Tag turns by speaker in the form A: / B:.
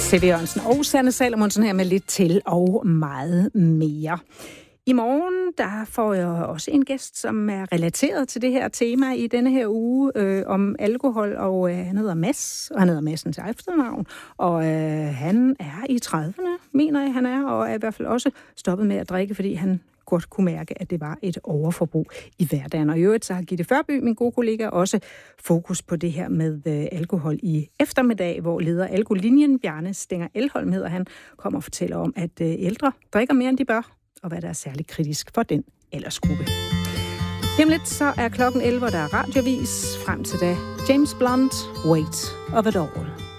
A: C.V. Jørgensen og Sanne Salomonsen her med lidt til og meget mere. I morgen der får jeg også en gæst, som er relateret til det her tema i denne her uge om alkohol, og han hedder Mads, og han hedder Madsen til efternavn, og han er i 30'erne, mener jeg han er, og er i hvert fald også stoppet med at drikke, fordi han godt kunne mærke, at det var et overforbrug i hverdagen. Og i øvrigt så har Gitte Førby, min gode kollega, også fokus på det her med alkohol i eftermiddag, hvor leder Alkolinjen, Bjarne Stenger Elholm hedder han, kommer og fortæller om, at ældre drikker mere, end de bør, og hvad der er særligt kritisk for den aldersgruppe. Jamen lidt, så er klokken 11, der er radiovis. Frem til da, James Blunt, Weight of It All.